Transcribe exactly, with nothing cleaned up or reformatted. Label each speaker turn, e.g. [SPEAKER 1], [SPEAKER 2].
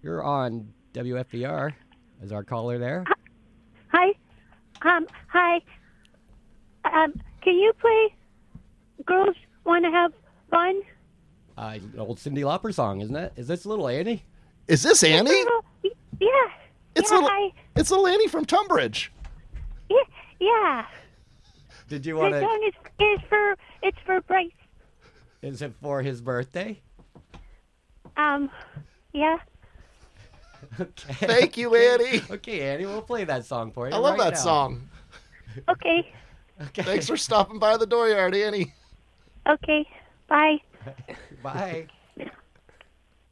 [SPEAKER 1] You're on W F B R. Is our caller there?
[SPEAKER 2] Hi. Um, hi. Um, can you play Girls Want to Have Fun?
[SPEAKER 1] Uh, an old Cyndi Lauper song, isn't it? Is this little Annie?
[SPEAKER 3] Is this Annie?
[SPEAKER 2] Yeah.
[SPEAKER 3] It's
[SPEAKER 2] yeah,
[SPEAKER 3] little.
[SPEAKER 2] hi.
[SPEAKER 3] It's little Annie from Tunbridge.
[SPEAKER 2] Yeah. Yeah.
[SPEAKER 1] Did you
[SPEAKER 2] The
[SPEAKER 1] want to...
[SPEAKER 2] song is, is for, it's for Bryce.
[SPEAKER 1] Is it for his birthday?
[SPEAKER 2] Um, yeah.
[SPEAKER 1] Okay.
[SPEAKER 3] Thank you, Annie.
[SPEAKER 1] Okay, Annie, we'll play that song for you.
[SPEAKER 3] I love
[SPEAKER 1] right
[SPEAKER 3] that
[SPEAKER 1] now.
[SPEAKER 3] song.
[SPEAKER 2] Okay.
[SPEAKER 1] Okay.
[SPEAKER 3] Thanks for stopping by the dooryard, Annie.
[SPEAKER 2] Okay. Bye.
[SPEAKER 1] Bye.